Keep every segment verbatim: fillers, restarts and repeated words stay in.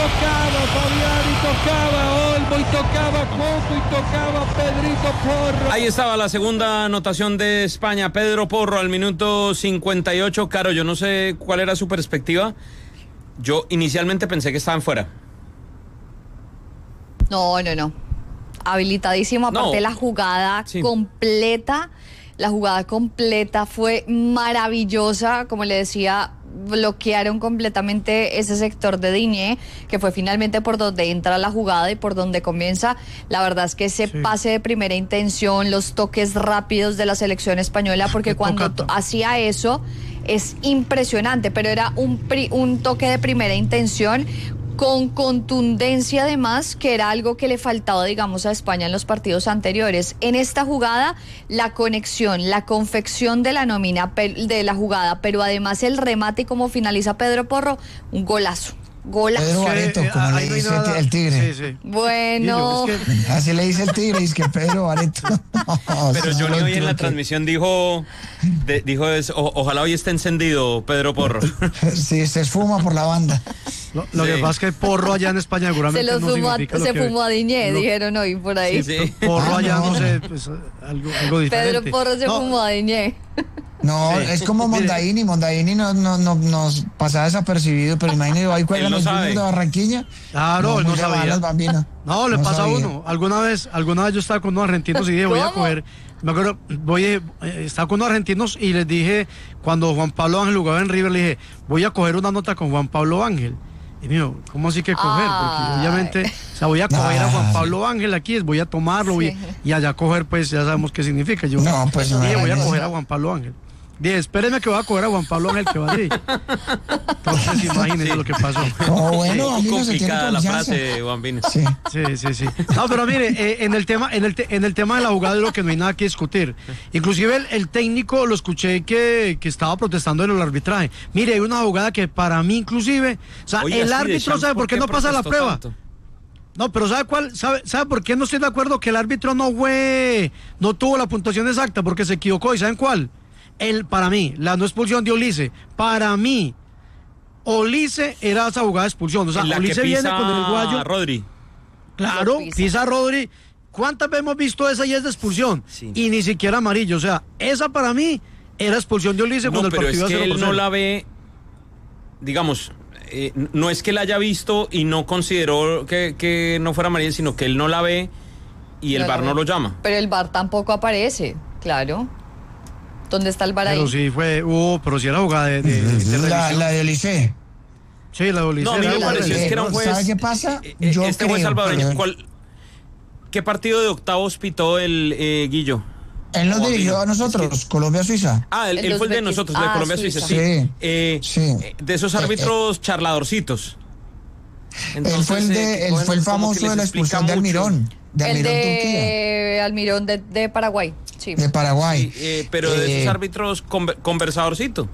tocaba Fabián, y tocaba Olmo, y tocaba Coco, y tocaba Pedrito Porro. Ahí estaba la segunda anotación de España, Pedro Porro al minuto cincuenta y ocho. Caro, yo no sé cuál era su perspectiva. Yo inicialmente pensé que estaban fuera. No, no, no. Habilitadísimo, aparte No. la jugada Sí. completa, la jugada completa fue maravillosa, como le decía, bloquearon completamente ese sector de Digne, que fue finalmente por donde entra la jugada y por donde comienza. La verdad es que ese Sí. pase de primera intención, los toques rápidos de la selección española, porque Qué cuando tocato. to- hacía eso es impresionante, pero era un, pri- un toque de primera intención con contundencia, además, que era algo que le faltaba, digamos, a España en los partidos anteriores. En esta jugada, la conexión, la confección de la nómina pe- de la jugada, pero además el remate y cómo finaliza Pedro Porro, un golazo. Golazo. Pedro Que, Bareto, eh, como ahí le no hay dice nada- el tigre. Sí, sí. Bueno, Guillo, es que- Así le dice el tigre, es que Pedro Bareto. Pero Sí, Johnny no, hoy en no, la no. transmisión dijo, de- dijo es, o- ojalá hoy esté encendido Pedro Porro. Sí, se esfuma por la banda. Lo, lo Sí. que pasa es que Porro allá en España se seguramente lo no fumó a, significa lo se que- fumó a Digne, lo- dijeron hoy por ahí. Sí, sí. Porro Ah, allá, no. no sé, pues algo, algo diferente. Pedro Porro se No, fumó a Digne. No, Sí. es como Mire. Mondaini. Mondaini no, no, no, nos pasaba desapercibido, pero imagínate, ahí juegan Él no los sabe. Juniors de Barranquilla. Claro, él no muy sabía. rebalas, Bambino. No, le No pasa sabía. a uno. Alguna vez, alguna vez yo estaba con unos argentinos y dije, voy a ¿Cómo? coger, me acuerdo, voy a, eh, estaba con unos argentinos y les dije, cuando Juan Pablo Ángel jugaba en River, le dije, voy a coger una nota con Juan Pablo Ángel. Y me dijo, ¿cómo así que coger? Porque Ay. obviamente, o sea, voy a coger a Juan Ay. Pablo Ángel aquí, voy a tomarlo voy- Sí. y allá coger, pues ya sabemos qué significa. Yo No, pues no dije, era voy a eso. coger a Juan Pablo Ángel. Dije, espérenme que voy a coger a Juan Pablo Ángel que va a ir. Entonces imagínense Sí. lo que pasó. No, bueno, Un poco Bambino se tiene complicada la confianza. frase, Bambino. Sí. Sí, sí, sí. No, pero mire, eh, en el tema, en el, te- en el tema de la jugada, yo creo que no hay nada que discutir. Inclusive el, el técnico lo escuché que, que estaba protestando en el arbitraje. Mire, hay una jugada que para mí inclusive, o sea, Oiga, el sí, árbitro Deschamps, sabe por qué no pasa la protestó prueba. tanto? No, pero ¿sabe cuál? ¿Sabe, sabe por qué no estoy de acuerdo que el árbitro no fue, no tuvo la puntuación exacta? Porque se equivocó. ¿Y saben cuál? El, para mí, la no expulsión de Olise. Para mí, Olise era esa jugada de expulsión. O sea, En la que Olise viene pisa con el guayo. Rodri. Claro, Lo pisa. pisa Rodri. ¿Cuántas veces hemos visto esa y es de expulsión? Sí. Y ni siquiera amarillo. O sea, esa para mí era expulsión de Olise No, cuando el pero es partido iba que cero él por no cero. la ve, digamos, eh, no es que la haya visto y no consideró que, que no fuera amarilla, sino que él no la ve y el No la V A R ve. no lo llama. Pero el V A R tampoco aparece, claro. ¿Dónde está el V A R ahí? Pero sí fue, uh, pero sí era jugada de, de, de La, revisión. la de Olise. Sí, la de Olise. No, a mí era me de pareció revisión. es que era un no, juez. ¿sabe qué pasa? eh, eh, Yo este juez creo, salvadoreño, pero- ¿cuál- ¿qué partido de octavos pitó el eh, Guillo? Él nos O dirigió a Bambino. nosotros, Colombia-Suiza. Ah, él, El él fue el de Uzbekistán. nosotros, de Ah, Colombia-Suiza, sí. Suiza. Sí, Eh, sí. eh, de esos árbitros charladorcitos. Él fue el, eh, de, él como- fue el como que famoso les de la explica expulsión de mucho. Almirón. De El Almirón, Turquía. de Almirón de, de Paraguay, sí. De Paraguay. Sí, eh, pero de Eh, esos árbitros conver- conversadorcito.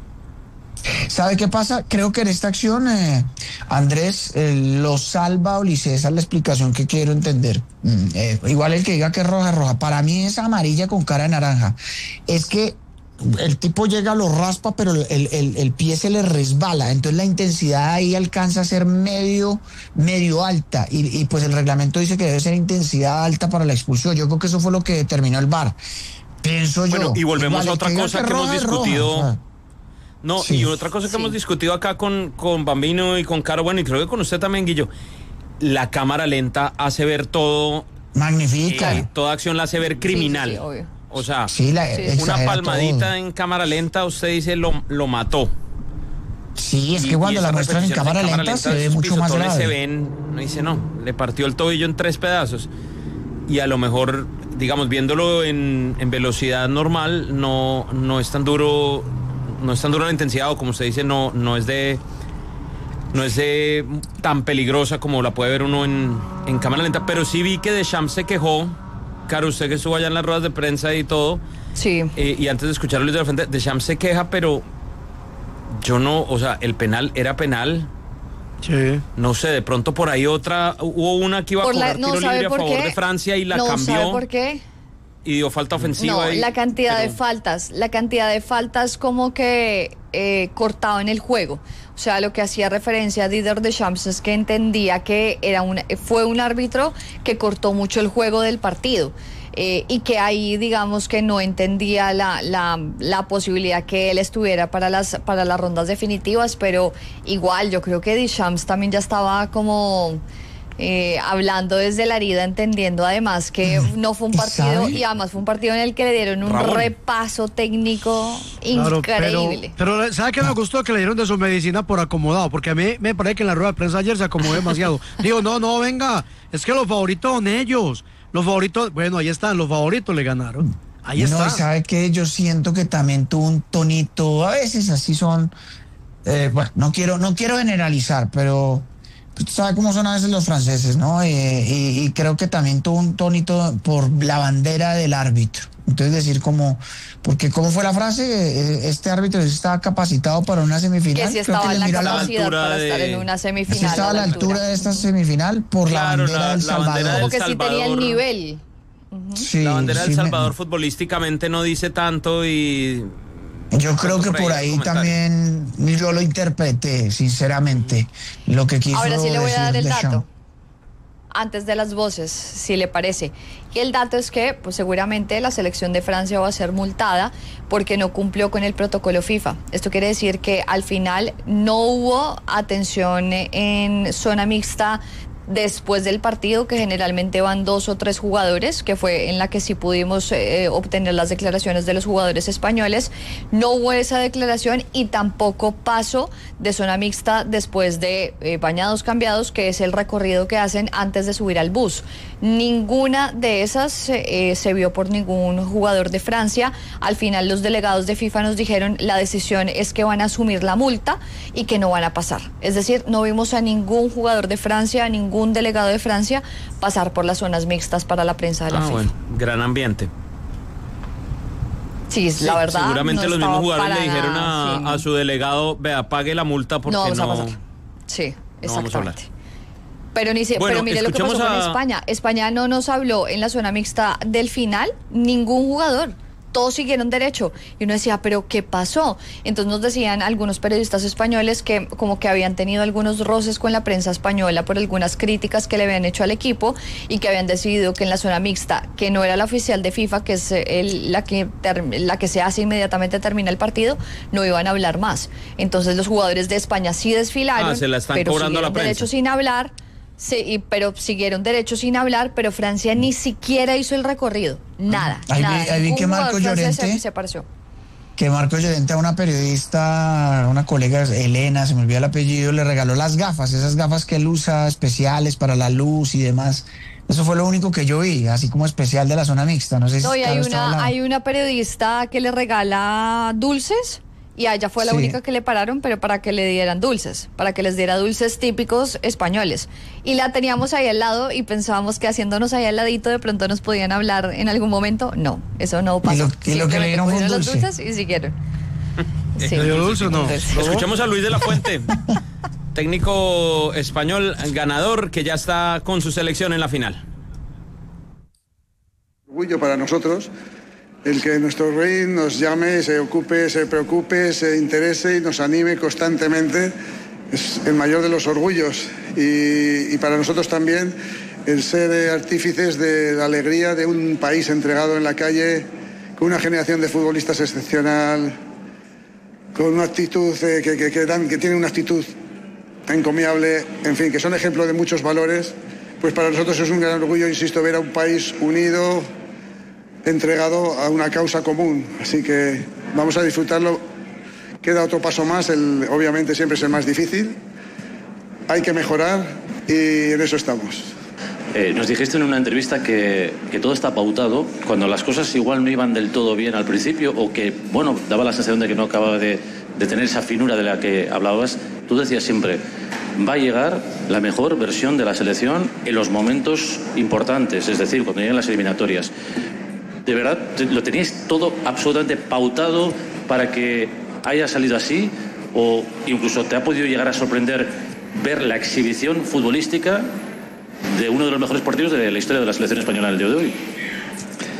¿Sabe qué pasa? Creo que en esta acción eh, Andrés eh, lo salva a Olise. Esa es la explicación que quiero entender. Mm, eh, igual el que diga que es roja, roja. Para mí es amarilla con cara de naranja. Es que el tipo llega, lo raspa, pero el, el, el pie se le resbala. Entonces la intensidad ahí alcanza a ser medio, medio alta. Y, y pues el reglamento dice que debe ser intensidad alta para la expulsión. Yo creo que eso fue lo que determinó el V A R. Pienso yo. Bueno, y volvemos Igual, a el otra diga cosa que roja hemos es roja, discutido. o sea. No, Sí. y otra cosa que Sí. hemos discutido acá con, con Bambino y con Caro, bueno, y creo que con usted también, Guillo, la cámara lenta hace ver todo, Magnifica. eh, toda acción la hace ver criminal. Sí, sí, sí, obvio. O sea, Sí, la, Sí. una exagera palmadita todo. en cámara lenta, usted dice lo, lo mató. Sí, es Y- que cuando y la esas muestran en repeticiones cámara lenta se ve esos mucho más pisotones grave. se ven, no dice no, le partió el tobillo en tres pedazos. Y a lo mejor, digamos, viéndolo en, en velocidad normal, no, no es tan duro, no es tan dura la intensidad, o como usted dice, no, no es de no es de tan peligrosa como la puede ver uno en, en cámara lenta. Pero sí vi que Deschamps se quejó. Claro, usted que estuvo allá en las ruedas de prensa y todo, Sí. eh, y antes de escucharlo desde la frente, Deschamps se queja, pero yo no, o sea, el penal era penal. Sí. No sé, de pronto por ahí otra, hubo una que iba a Por la- cobrar no, tiro ¿sabe libre a por favor qué? de Francia y la no, cambió. ¿sabe por qué? y dio falta ofensiva. No, y, la cantidad pero... de faltas, la cantidad de faltas como que eh, cortado en el juego. O sea, lo que hacía referencia a Didier Deschamps es que entendía que era un, fue un árbitro que cortó mucho el juego del partido. Eh, y que ahí digamos que no entendía la, la, la posibilidad que él estuviera para las, para las rondas definitivas, pero igual yo creo que Deschamps también ya estaba como eh, hablando desde la herida, entendiendo además que no fue un partido, ¿Sabe? y además fue un partido en el que le dieron un Ramón. repaso técnico Claro, increíble. pero, pero ¿sabe qué me gustó? Que le dieron de su medicina por acomodado, porque a mí me parece que en la rueda de prensa ayer se acomodó demasiado. Digo, no, no, venga, es que los favoritos son ellos. Los favoritos, bueno, ahí están, los favoritos le ganaron. Ahí No, está. y sabe que yo siento que también tuvo un tonito, a veces así son, eh, bueno, no quiero, no quiero generalizar, pero usted sabe cómo son a veces los franceses, ¿no? Eh, y, y creo que también tuvo un tonito por la bandera del árbitro. Entonces decir como, porque ¿cómo fue la frase? Eh, Este árbitro estaba capacitado para una semifinal. Que si Creo estaba que en la le miró capacidad altura para de- estar en una Sí semifinal. estaba a la altura de esta semifinal por Claro, la bandera la- del la bandera Salvador. Como del que sí tenía el Salvador. nivel. Sí, La bandera del sí me- Salvador futbolísticamente no dice tanto y... Yo creo que Por ahí por el ahí comentario. también yo lo interpreté, sinceramente, lo que quiso Ahora sí le voy a dar el decir dato. Deschamps. Antes de las voces, si le parece. Y el dato es que, pues seguramente la selección de Francia va a ser multada porque no cumplió con el protocolo FIFA. Esto quiere decir que al final no hubo atención en zona mixta después del partido, que generalmente van dos o tres jugadores, que fue en la que sí pudimos eh, obtener las declaraciones de los jugadores españoles. No hubo esa declaración y tampoco paso de zona mixta después de eh, bañados cambiados, que es el recorrido que hacen antes de subir al bus. Ninguna de esas eh, se vio por ningún jugador de Francia. Al final los delegados de FIFA nos dijeron la decisión es que van a asumir la multa y que no van a pasar. Es decir, no vimos a ningún jugador de Francia, a ningún delegado de Francia pasar por las zonas mixtas para la prensa de la Ah, FIFA. bueno, gran ambiente. Sí, Sí, la verdad. seguramente no los estaba mismos jugadores para le dijeron nada, a, sí. a su delegado, vea, pague la multa porque no no... vamos a pasar. Sí, no vamos a hablar. exactamente. Pero, ni se, Bueno, pero mire lo que pasó escuchemos con a- España. España no nos habló en la zona mixta del final ningún jugador. Todos siguieron derecho. Y uno decía, ¿pero qué pasó? Entonces nos decían algunos periodistas españoles que como que habían tenido algunos roces con la prensa española por algunas críticas que le habían hecho al equipo y que habían decidido que en la zona mixta, que no era la oficial de FIFA, que es el, la, que term- la que se hace inmediatamente termina el partido, no iban a hablar más. Entonces los jugadores de España sí desfilaron, Ah, se la están pero cobrando a la siguieron prensa. derecho sin hablar. Sí, y- pero siguieron derecho sin hablar, pero Francia ni siquiera hizo el recorrido. Nada. Ahí vi- nada. ahí vi Ningún que Marco jugador francés se- Llorente- se apareció. Que Marcos Llorente a una periodista, una colega, Elena, se me olvidó el apellido, le regaló las gafas, esas gafas que él usa especiales para la luz y demás. Eso fue lo único que yo vi, así como especial de la zona mixta. No sé si No, y hay Carlos estaba una, hablando. hay una periodista que le regala dulces y a ella fue la Sí. única que le pararon, pero para que le dieran dulces, para que les diera dulces típicos españoles. Y la teníamos ahí al lado y pensábamos que haciéndonos ahí al ladito de pronto nos podían hablar en algún momento. No, eso no pasó. Y lo- y lo que le Simplemente dieron fue un cogieron los dulce. dulces y siguieron. Sí. ¿Le dio dulce o no? Escuchemos a Luis de la Fuente, técnico español ganador que ya está con su selección en la final. Orgullo para nosotros el que nuestro rey nos llame, se ocupe, se preocupe, se interese y nos anime constantemente. Es el mayor de los orgullos y, y para nosotros también el ser artífices de la alegría de un país entregado en la calle con una generación de futbolistas excepcional, con una actitud eh, que, que, que, dan, que tiene una actitud encomiable, en fin, que son ejemplo de muchos valores. Pues para nosotros es un gran orgullo, insisto, ver a un país unido, entregado a una causa común. Así que vamos a disfrutarlo. Queda otro paso más, el, obviamente siempre es el más difícil. Hay que mejorar y en eso estamos. Eh, nos dijiste en una entrevista que, que todo está pautado, cuando las cosas igual no iban del todo bien al principio o que, bueno, daba la sensación de que no acababa de, de tener esa finura de la que hablabas. Tú decías siempre, va a llegar la mejor versión de la selección en los momentos importantes, es decir, cuando lleguen las eliminatorias. ¿De verdad lo teníais todo absolutamente pautado para que haya salido así? ¿O incluso te ha podido llegar a sorprender ver la exhibición futbolística de uno de los mejores partidos de la historia de la selección española el día de hoy?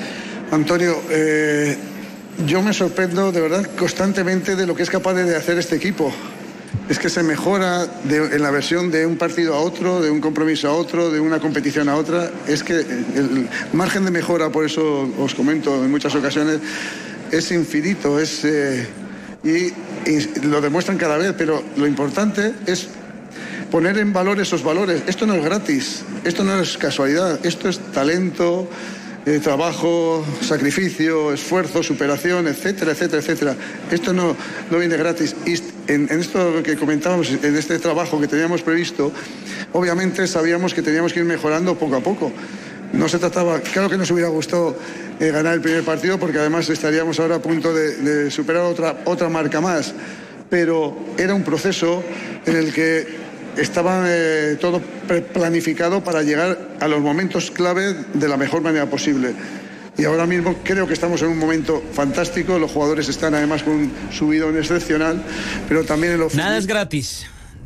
Antonio, eh, yo me sorprendo de verdad constantemente de lo que es capaz de hacer este equipo. Es que se mejora de, en la versión de un partido a otro, de un compromiso a otro, de una competición a otra. Es que el margen de mejora, por eso os comento en muchas ocasiones, es infinito, es, eh, y, y lo demuestran cada vez, pero lo importante es poner en valor esos valores. Esto no es gratis, esto no es casualidad, esto es talento, eh, trabajo, sacrificio, esfuerzo, superación, etcétera, etcétera, etcétera. Esto no, no viene gratis. Y en, en esto que comentábamos, en este trabajo que teníamos previsto, obviamente sabíamos que teníamos que ir mejorando poco a poco. No se trataba, claro que nos hubiera gustado eh, ganar el primer partido, porque además estaríamos ahora a punto de, de superar otra, otra marca más, pero era un proceso en el que estaba eh, todo planificado para llegar a los momentos clave de la mejor manera posible. Y ahora mismo creo que estamos en un momento fantástico, los jugadores están además con un subidón excepcional, pero también en lo... Nada es gratis,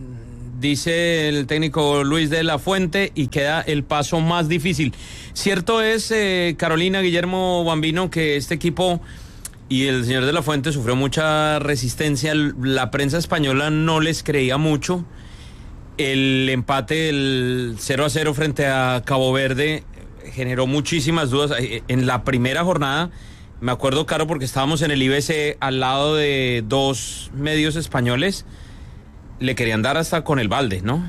dice el técnico Luis de la Fuente, y queda el paso más difícil. Cierto es, eh, Carolina, Guillermo, Bambino, que este equipo y el señor de la Fuente sufrió mucha resistencia. La prensa española no les creía mucho. El empate del cero a cero frente a Cabo Verde generó muchísimas dudas. En la primera jornada, me acuerdo, Caro, porque estábamos en el I B C al lado de dos medios españoles, le querían dar hasta con el balde, ¿no?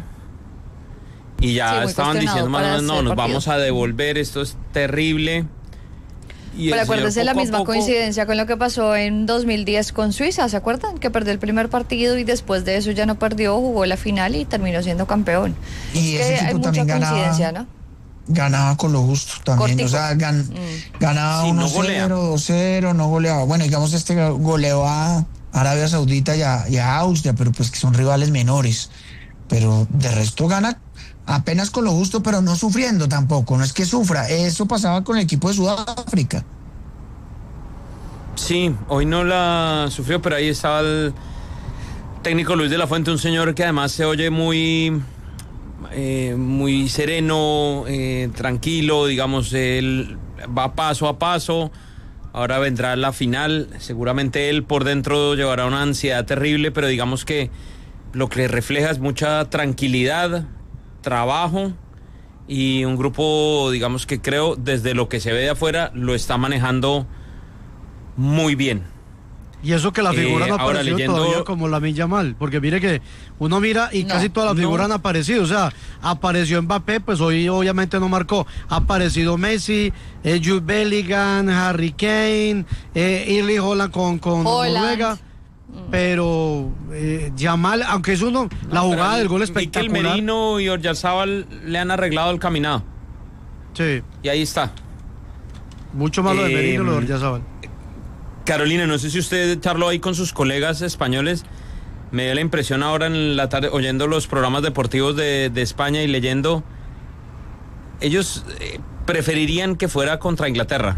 Y ya sí, estaban diciendo, más no, nos vamos a devolver, esto es terrible. Y pero acuérdese la misma poco... coincidencia con lo que pasó en dos mil diez con Suiza, ¿se acuerdan? Que perdió el primer partido y después de eso ya no perdió, jugó la final y terminó siendo campeón. Y ese equipo hay mucha también coincidencia, ganaba, ¿no? Ganaba con lo justo también, Cortico. O sea, gan, mm. ganaba sí, uno cero, no dos cero, no goleaba. Bueno, digamos este goleó a Arabia Saudita y a, y a Austria, pero pues que son rivales menores. Pero de resto gana apenas con lo justo, pero no sufriendo tampoco, no es que sufra. Eso pasaba con el equipo de Sudáfrica. Sí, hoy no la sufrió, pero ahí estaba el técnico Luis de la Fuente, un señor que además se oye muy, eh, muy sereno, eh, tranquilo, digamos, él va paso a paso. Ahora vendrá la final, seguramente él por dentro llevará una ansiedad terrible, pero digamos que lo que le refleja es mucha tranquilidad, trabajo y un grupo, digamos, que creo desde lo que se ve de afuera lo está manejando muy bien. Y eso que la figura eh, no ha aparecido leyendo... todavía como Lamine Yamal, porque mire que uno mira y no, casi todas las figuras no. han aparecido, o sea, apareció Mbappé, pues hoy obviamente no marcó, ha aparecido Messi, eh, Jude Bellingham, Harry Kane, eh, Erling Haaland con, con Noruega, pero eh, Yamal, aunque es uno, no, la jugada del gol espectacular. Mikel Merino y Oyarzabal le han arreglado el caminado. Sí. Y ahí está. Mucho más lo de Merino y lo de Oyarzabal. Carolina, no sé si usted charló ahí con sus colegas españoles. Me dio la impresión ahora en la tarde, oyendo los programas deportivos de, de España y leyendo, ellos eh, preferirían que fuera contra Inglaterra.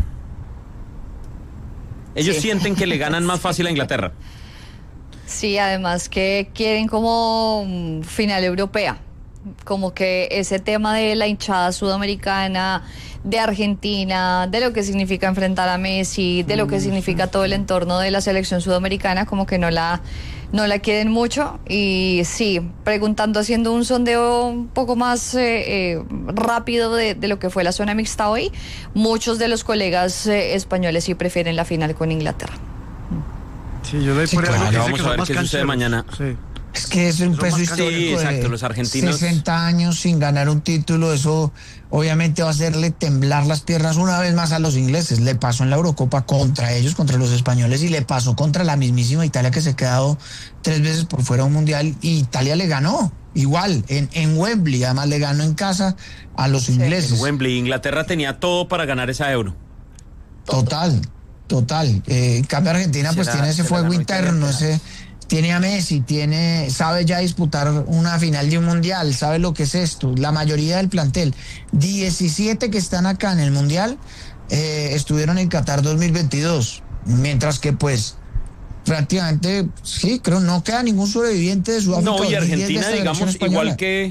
Ellos sí. sienten que le ganan más fácil a Inglaterra. Sí, además que quieren como final europea. Como que ese tema de la hinchada sudamericana, de Argentina, de lo que significa enfrentar a Messi, de lo que significa todo el entorno de la selección sudamericana, como que no la, no la quieren mucho. Y sí, preguntando, haciendo un sondeo un poco más eh, eh, rápido de, de lo que fue la zona mixta hoy, muchos de los colegas eh, españoles sí prefieren la final con Inglaterra. Sí, yo le sí, claro. que Vamos a ver qué sucede mañana. Sí. Es que es un peso histórico sí, exacto, los argentinos. sesenta años sin ganar un título, eso obviamente va a hacerle temblar las piernas una vez más a los ingleses. Le pasó en la Eurocopa contra ellos, contra los españoles, y le pasó contra la mismísima Italia, que se ha quedado tres veces por fuera de un mundial, y Italia le ganó, igual, en, en Wembley, además le ganó en casa a los ingleses. En Wembley, Inglaterra tenía todo para ganar esa Euro. Total, total. Eh, en cambio Argentina pues tiene ese fuego interno, ese... Tiene a Messi, tiene, sabe ya disputar una final de un mundial, sabe lo que es esto. La mayoría del plantel, diecisiete que están acá en el mundial, eh, estuvieron en Qatar dos mil veintidós. Mientras que pues prácticamente, sí, creo no queda ningún sobreviviente de Sudáfrica. No, y Argentina, digamos, igual que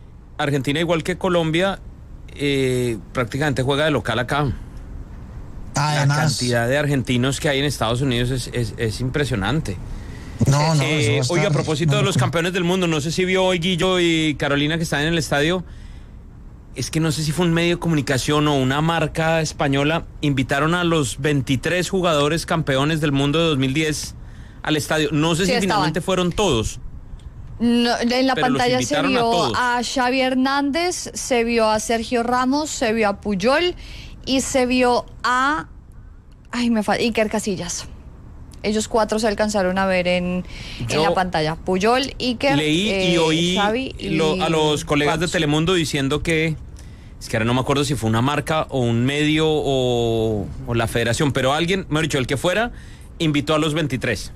Argentina, igual que Colombia, eh, prácticamente juega de local acá. Además, la cantidad de argentinos que hay en Estados Unidos es, es, es impresionante. No, no, eh, eso va a oiga, a estar- propósito no, de no, los no. campeones del mundo, no sé si vio hoy Guillo y Carolina que están en el estadio. Es que no sé si fue un medio de comunicación o una marca española. Invitaron a los veintitrés jugadores campeones del mundo de dos mil diez al estadio. No sé Sí, si estaban. finalmente fueron todos. No, en la Pero los pantalla se invitaron a vio todos. a, Xavi Hernández, se vio a Sergio Ramos, se vio a Puyol y se vio a ay me falta Iker Casillas. Ellos cuatro se alcanzaron a ver en, Yo en la pantalla. Puyol, Iker, Leí y eh, oí Xavi y lo- a los colegas de Ramos. Telemundo diciendo que, es que ahora no me acuerdo si fue una marca o un medio o, o la federación, pero alguien, mejor dicho, el que fuera, invitó a los veintitrés.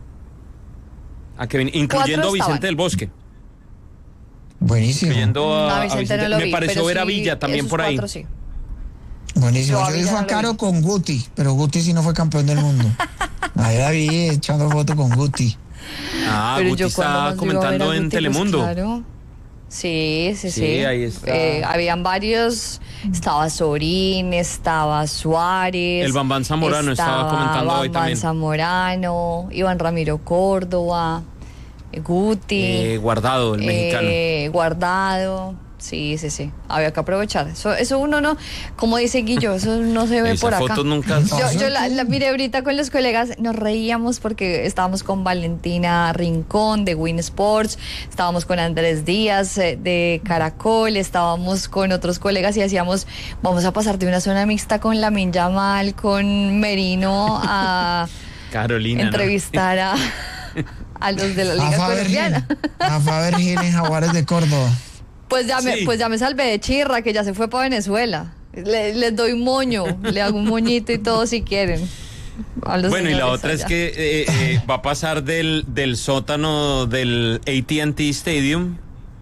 A que vin- incluyendo a Vicente estaban. del Bosque. Buenísimo. Incluyendo a, No, a Vicente Vicente. no lo Me vi, pareció pero ver a sí, Villa también esos por ahí. cuatro sí. Buenísimo. Yo a Yo vi Villa fue no a lo Caro vi. con Guti, pero Guti sí no fue campeón del mundo. Ahí la vi echando foto con Guti. Ah, Pero Guti yo cuando está más llego a ver comentando a en Guti, pues, Telemundo. claro. Sí, sí, sí. Sí, ahí está. Eh, habían varios, estaba Sorín, estaba Suárez. El Bambán Zamorano estaba comentando hoy Bambán también. Zamorano, Iván Ramiro Córdoba, eh, Guti. Eh, Guardado, el mexicano. eh, Guardado. Sí, sí, sí. Había que aprovechar. Eso, eso uno no, como dice Guillo, eso no se ve Esa por acá. foto nunca... Yo, yo la, la miré ahorita con los colegas, nos reíamos porque estábamos con Valentina Rincón de Win Sports, estábamos con Andrés Díaz eh, de Caracol, estábamos con otros colegas y decíamos, vamos a pasar de una zona mixta con Lamine Yamal, con Merino a Carolina, ¿no? entrevistar a, a los de la A Liga Faber Gil. Colombiana. A Faber Gil en Jaguares de Córdoba. Pues ya, me, Sí. pues ya me salvé de Chirra, que ya se fue para Venezuela. Le- les doy moño, le hago un moñito y todo si quieren. A los Bueno, y la señores otra es allá. que eh, eh, va a pasar del, del sótano del A T and T Stadium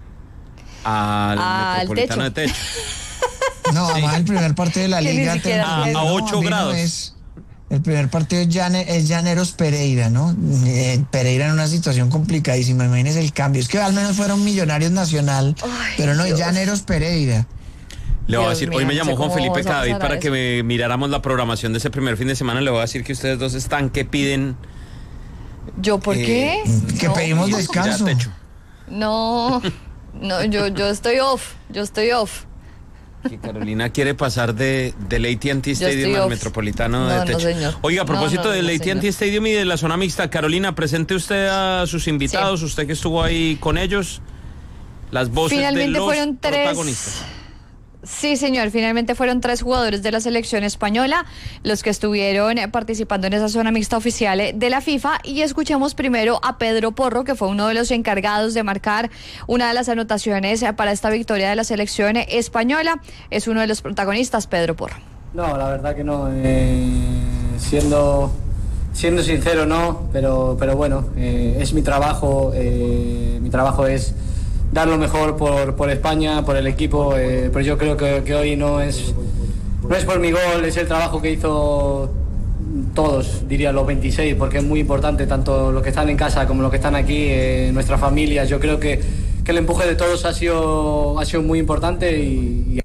al Al Metropolitano techo. de Techo. No, además el primer partido de la Que ni liga siquiera terminó- tiene- A- a no, ocho mí no grados. es- el primer partido es, Llane- es Llaneros Pereira, ¿no? Eh, Pereira en una situación complicadísima. Imagínense el cambio. Es que al menos fueron Millonarios Nacional, Ay, pero no, es Dios. Llaneros Pereira. Le voy a Dios decir, mío, hoy me no llamó sé Juan cómo Felipe vamos a Cadavid pasar a para que eso. me miráramos la programación de ese primer fin de semana. Le voy a decir que ustedes dos están que piden ¿Yo por qué? Que No, pedimos ir a descanso. Techo. No, no, yo, yo estoy off, yo estoy off. Que Carolina quiere pasar de, del A T and T Yo Stadium estoy al off. Metropolitano No, de no, Techo. señor. Oiga, a No, propósito no, del no, A T and T señor. Stadium y de la zona mixta, Carolina, presente usted a sus invitados, Sí. usted que estuvo ahí con ellos, las voces Finalmente de los fueron tres. protagonistas. Sí, señor, finalmente fueron tres jugadores de la selección española los que estuvieron eh, participando en esa zona mixta oficial eh, de la FIFA, y escuchemos primero a Pedro Porro, que fue uno de los encargados de marcar una de las anotaciones eh, para esta victoria de la selección eh, española. Es uno de los protagonistas, Pedro Porro. No, la verdad que no. eh, siendo, siendo sincero, no, pero, pero bueno, eh, es mi trabajo. eh, mi trabajo es dar lo mejor por, por España, por el equipo, eh, pero yo creo que, que hoy no es, no es por mi gol, es el trabajo que hizo todos, diría los veintiséis, porque es muy importante, tanto los que están en casa como los que están aquí, eh, nuestras familias. Yo creo que, que el empuje de todos ha sido, ha sido muy importante y, y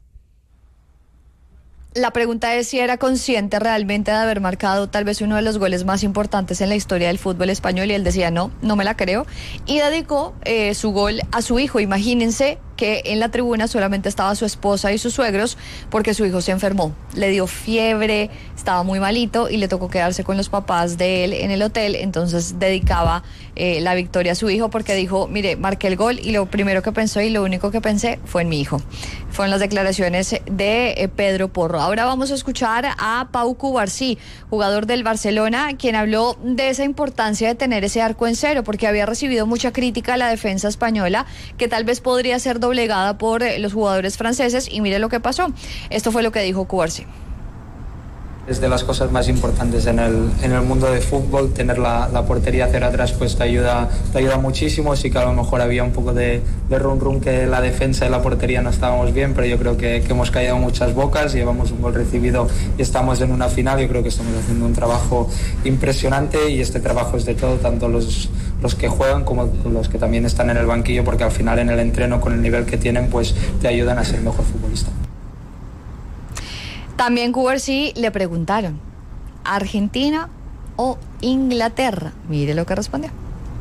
La pregunta es si era consciente realmente de haber marcado tal vez uno de los goles más importantes en la historia del fútbol español, y él decía no, no me la creo, y dedicó eh, su gol a su hijo. Imagínense que en la tribuna solamente estaba su esposa y sus suegros porque su hijo se enfermó, le dio fiebre, estaba muy malito y le tocó quedarse con los papás de él en el hotel. Entonces dedicaba eh, la victoria a su hijo porque dijo, mire, marqué el gol y lo primero que pensó y lo único que pensé fue en mi hijo. Fueron las declaraciones de eh, Pedro Porro. Ahora vamos a escuchar a Pau Cubarsí, jugador del Barcelona, quien habló de esa importancia de tener ese arco en cero, porque había recibido mucha crítica a la defensa española, que tal vez podría ser doblegada por eh, los jugadores franceses, y mire lo que pasó. Esto fue lo que dijo Cubarsí. Es de las cosas más importantes en el, en el mundo de fútbol, tener la, la portería cero atrás pues te ayuda, te ayuda muchísimo. Sí que a lo mejor había un poco de, de run run que la defensa y la portería no estábamos bien, pero yo creo que, que hemos callado muchas bocas, llevamos un gol recibido y estamos en una final. Yo creo que estamos haciendo un trabajo impresionante y este trabajo es de todo, tanto los, los que juegan como los que también están en el banquillo, porque al final en el entreno con el nivel que tienen pues te ayudan a ser mejor futbolista. También Cubarsí le preguntaron, ¿Argentina o Inglaterra? Mire lo que respondió.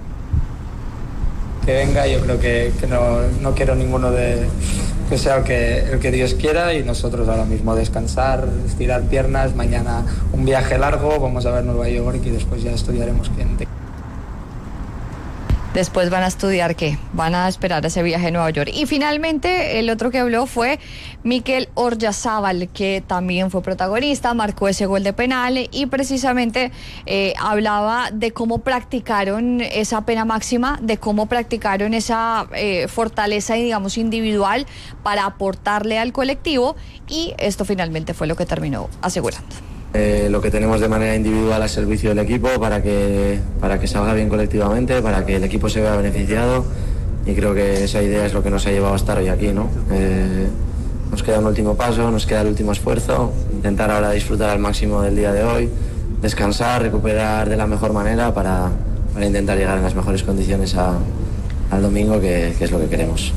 Que venga, yo creo que, que no, no quiero ninguno de... que sea el que, el que Dios quiera, y nosotros ahora mismo descansar, estirar piernas, mañana un viaje largo, vamos a ver Nueva York y después ya estudiaremos quién... Después van a estudiar qué, van a esperar ese viaje a Nueva York. Y finalmente el otro que habló fue Mikel Oyarzabal, que también fue protagonista, marcó ese gol de penal y precisamente eh, hablaba de cómo practicaron esa pena máxima, de cómo practicaron esa eh, fortaleza, digamos, individual para aportarle al colectivo, y esto finalmente fue lo que terminó asegurando. Eh, lo que tenemos de manera individual al servicio del equipo para que, para que salga bien colectivamente, para que el equipo se vea beneficiado, y creo que esa idea es lo que nos ha llevado a estar hoy aquí, ¿no? Eh, nos queda un último paso, nos queda el último esfuerzo, intentar ahora disfrutar al máximo del día de hoy, descansar, recuperar de la mejor manera para, para intentar llegar en las mejores condiciones a, al domingo, que, que es lo que queremos.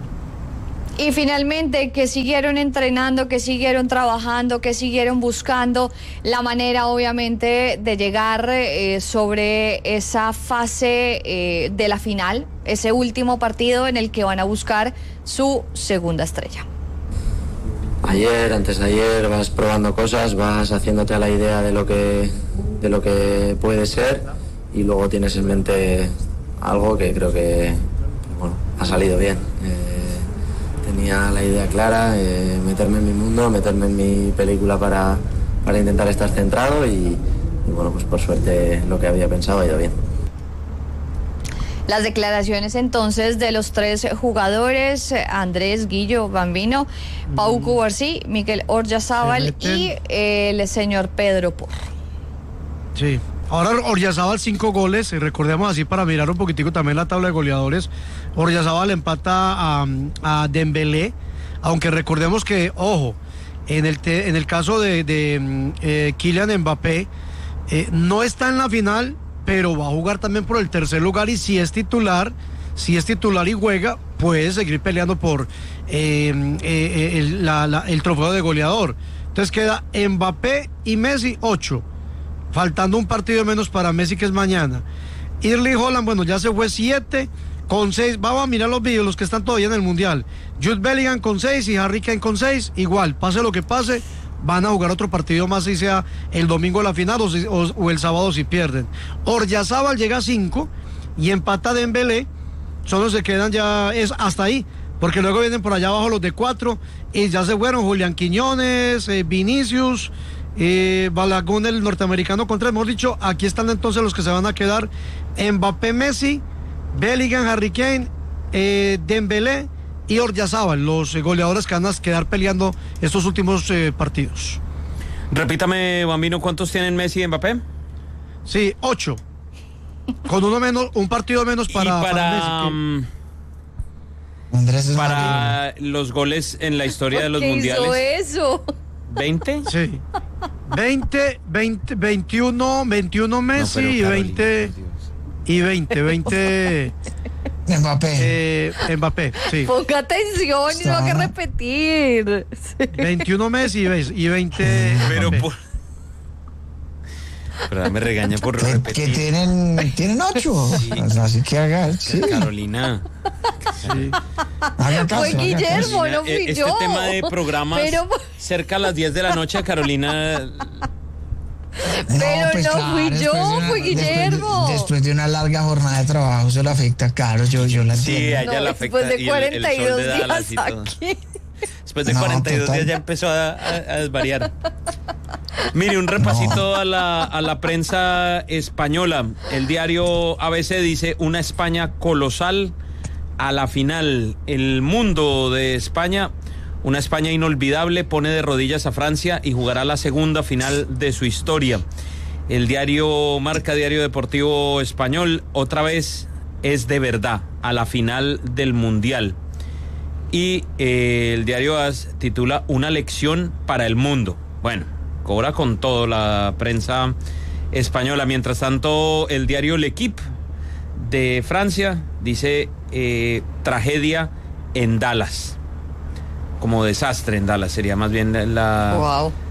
Y finalmente que siguieron entrenando, que siguieron trabajando, que siguieron buscando la manera, obviamente, de llegar eh, sobre esa fase eh, de la final, ese último partido en el que van a buscar su segunda estrella. Ayer, antes de ayer, vas probando cosas, vas haciéndote a la idea de lo que, de lo que puede ser, y luego tienes en mente algo que creo que, bueno, ha salido bien. Eh, Tenía la idea clara, eh, meterme en mi mundo, meterme en mi película para, para intentar estar centrado, y, y bueno, pues por suerte lo que había pensado ha ido bien. Las declaraciones entonces de los tres jugadores, Andrés, Guillo, Bambino, Pau Cubarsí, Mikel Oyarzabal y el señor Pedro Porro. Sí. Ahora Oyarzabal cinco goles, y recordemos así para mirar un poquitico también la tabla de goleadores. Oyarzabal empata a, a Dembélé, aunque recordemos que, ojo, en el, te, en el caso de, de eh, Kylian Mbappé, eh, no está en la final, pero va a jugar también por el tercer lugar, y si es titular, si es titular y juega, puede seguir peleando por eh, eh, el, la, la, el trofeo de goleador. Entonces queda Mbappé y Messi, ocho. Faltando un partido menos para Messi, que es mañana. Erling Haaland, bueno, ya se fue siete, con seis. Vamos a mirar los vídeos, los que están todavía en el Mundial. Jude Bellingham con seis y Harry Kane con seis. Igual, pase lo que pase, van a jugar otro partido más, si sea el domingo la final o, si, o, o el sábado si pierden. Oyarzabal llega a cinco y empata Dembélé. Solo se quedan ya, es hasta ahí, porque luego vienen por allá abajo los de cuatro y ya se fueron Julián Quiñones, eh, Vinicius, Eh, Balogun, el norteamericano, contra, mejor dicho, aquí están entonces los que se van a quedar: Mbappé, Messi, Bellingham, Harry Kane, eh, Dembélé y Oyarzabal, los eh, goleadores que van a quedar peleando estos últimos eh, partidos. Repítame, Bambino, ¿cuántos tienen Messi y Mbappé? Sí, ocho. Con uno menos, un partido menos para, y para, para Messi. Um, Andrés es para los goles en la historia de los ¿Qué mundiales. hizo eso? ¿veinte? Sí. veinte, veinte, veintiuno, veintiuno Messi, no, y veinte y veinte, veinte Mbappé. Eh, Mbappé, sí. Ponga atención y no hay que repetir. veintiuno Messi y veinte. Pero por... Pero me regaña por que, repetir. Que tienen, tienen ocho. Sí. Así que haga. Sí. Carolina. Sí. Haga caso, fue Guillermo, Carolina, no fui este yo. Este tema de programas pero... cerca a las diez de la noche a Carolina. No, pero pues no claro, fui yo, una, fue Guillermo. Después de, después de una larga jornada de trabajo, eso le afecta, claro, yo, yo la entiendo. Sí, a ella no, la afecta. Después de cuarenta y dos de días aquí. Después de no, cuarenta y dos total. días ya empezó a, a, a desvariar. Mire, un repasito no. a, la, a la prensa española. El diario A B C dice: una España colosal a la final. El Mundo de España: una España inolvidable, pone de rodillas a Francia y jugará la segunda final de su historia. El diario Marca, diario deportivo español: otra vez es de verdad, a la final del Mundial. Y eh, el diario A S titula: una lección para el mundo. Bueno, cobra con todo la prensa española. Mientras tanto, el diario L'Equipe de Francia dice: eh, tragedia en Dallas. Como desastre en Dallas sería más bien la, wow.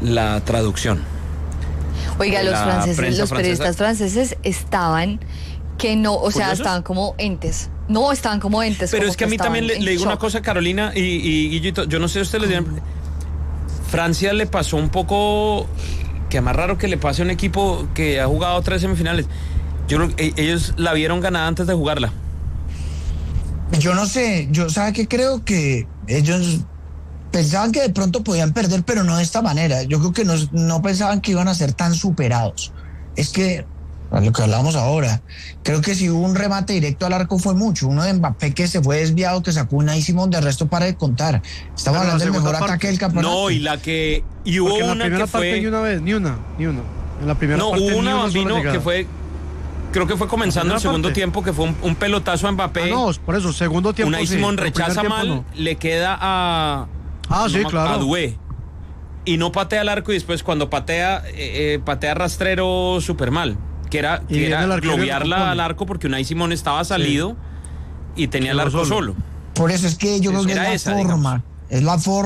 la traducción. Oiga, los La franceses, prensa los periodistas francesa. franceses estaban que no, o sea, ¿Curiosos? estaban como entes. No, estaban como entes. Pero como es que a mí también le, estaban le en digo una shock. cosa, Carolina, y, y Guillito, yo no sé si ustedes les dieron. Francia le pasó un poco, que es más raro que le pase a un equipo que ha jugado tres semifinales. Yo creo que ellos la vieron ganada antes de jugarla. Yo no sé, yo sabe que creo que ellos pensaban que de pronto podían perder, pero no de esta manera. Yo creo que no, no pensaban que iban a ser tan superados. Es que, a lo que hablábamos ahora, creo que si hubo un remate directo al arco fue mucho. Uno de Mbappé que se fue desviado, que sacó una y Simón, de resto para de contar. Estamos Pero la hablando del mejor segunda ataque parte- del campeonato. No, y la que. Y hubo Porque en la una primera que parte fue. ni una vez, ni una, ni una. En la primera No, parte hubo ni una, una sola Bambino, llegada. que fue. Creo que fue comenzando La el primera segundo parte. tiempo, que fue un, un pelotazo a Mbappé. Ah, no, por eso, segundo tiempo Unai sí, Simón pero primer rechaza tiempo mal, no. le queda a. Ah, sí, no me- claro. A Doué. Y no patea al arco, y después cuando patea, eh, eh, patea rastrero súper mal. Que era, Y que viene era el arquero y lo globearla compone. al arco porque Unai Simón estaba salido y tenía el Quedó arco solo. solo. Por eso es que yo creo que es Era la esa, forma. digamos. Es la forma.